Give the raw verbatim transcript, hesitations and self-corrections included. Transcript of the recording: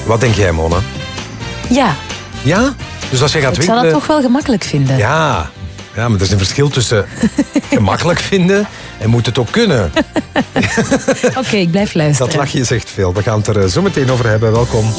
Wat denk jij, Mona? Ja, Ja? Dus als je gaat ik zou winkelen... dat toch wel gemakkelijk vinden. Ja. ja, maar er is een verschil tussen gemakkelijk vinden en moet het ook kunnen. Oké, okay, ik blijf luisteren. Dat lachje zegt veel. We gaan het er zo meteen over hebben. Welkom.